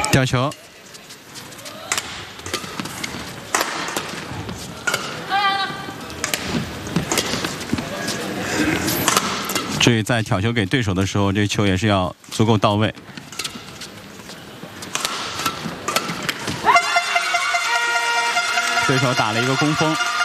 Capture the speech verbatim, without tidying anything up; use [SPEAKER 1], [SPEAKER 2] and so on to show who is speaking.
[SPEAKER 1] 吊球。 所以在挑球给对手的时候，这球也是要足够到位。对手打了一个攻锋。